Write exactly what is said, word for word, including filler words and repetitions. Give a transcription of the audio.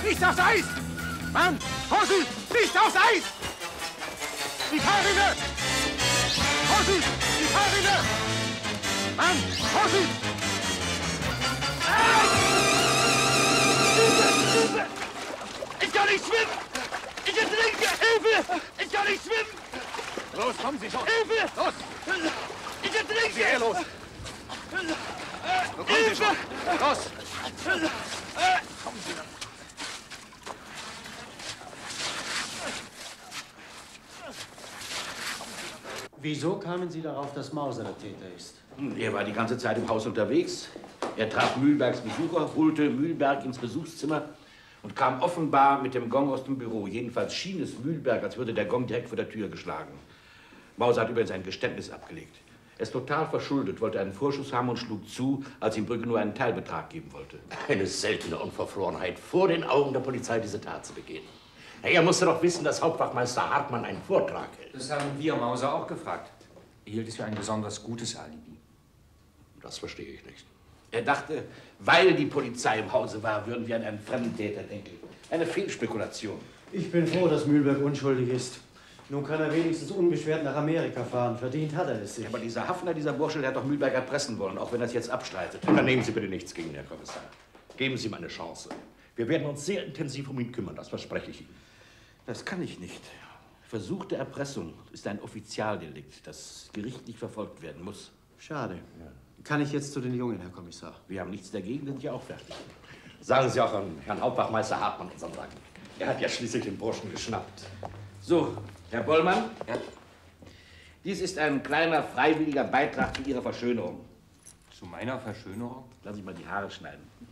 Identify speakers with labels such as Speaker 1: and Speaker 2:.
Speaker 1: Nicht aufs Eis! Mann, Vorsicht! Nicht aufs Eis! Die Fahrrinne! Vorsicht! Die Fahrrinne! Mann, Vorsicht! Ah! Hilfe! Ich kann nicht schwimmen! Ich ertrinke! Hilfe! Ich kann nicht schwimmen! Los, kommen Sie schon! Hilfe! Los! Ich ertrinke! Sie her, los! So, kommen Sie schon! Los! Kommen Sie!
Speaker 2: Wieso kamen Sie darauf, dass Mauser der Täter ist?
Speaker 3: Er war die ganze Zeit im Haus unterwegs. Er traf Mühlbergs Besucher, holte Mühlberg ins Besuchszimmer und kam offenbar mit dem Gong aus dem Büro. Jedenfalls schien es Mühlberg, als würde der Gong direkt vor der Tür geschlagen. Mauser hat übrigens ein Geständnis abgelegt. Er ist total verschuldet, wollte einen Vorschuss haben und schlug zu, als ihm Brügge nur einen Teilbetrag geben wollte.
Speaker 4: Eine seltene Unverfrorenheit, vor den Augen der Polizei diese Tat zu begehen. Er musste doch wissen, dass Hauptwachmeister Hartmann einen Vortrag hält.
Speaker 5: Das haben wir Mauser auch gefragt. Er hielt es für ein besonders gutes Alibi.
Speaker 4: Das verstehe ich nicht.
Speaker 3: Er dachte, weil die Polizei im Hause war, würden wir an einen Fremdentäter denken. Eine Fehlspekulation.
Speaker 2: Ich bin froh, dass Mühlberg unschuldig ist. Nun kann er wenigstens unbeschwert nach Amerika fahren. Verdient hat er es sich.
Speaker 3: Aber dieser Hafner, dieser Bursche, der hat doch Mühlberg erpressen wollen, auch wenn er es jetzt abstreitet.
Speaker 4: Dann nehmen Sie bitte nichts gegen ihn, Herr Kommissar. Geben Sie ihm eine Chance. Wir werden uns sehr intensiv um ihn kümmern, das verspreche ich Ihnen.
Speaker 3: Das kann ich nicht. Versuchte Erpressung ist ein Offizialdelikt, das gerichtlich verfolgt werden muss.
Speaker 2: Schade. Ja. Kann ich jetzt zu den Jungen, Herr Kommissar?
Speaker 3: Wir haben nichts dagegen, sind ja auch fertig.
Speaker 4: Sagen Sie auch an Herrn Hauptwachmeister Hartmann unseren Dank. Er hat ja schließlich den Burschen geschnappt.
Speaker 3: So, Herr Bollmann.
Speaker 5: Ja.
Speaker 3: Dies ist ein kleiner freiwilliger Beitrag zu Ihrer Verschönerung.
Speaker 5: Zu meiner Verschönerung?
Speaker 3: Lassen Sie mal die Haare schneiden.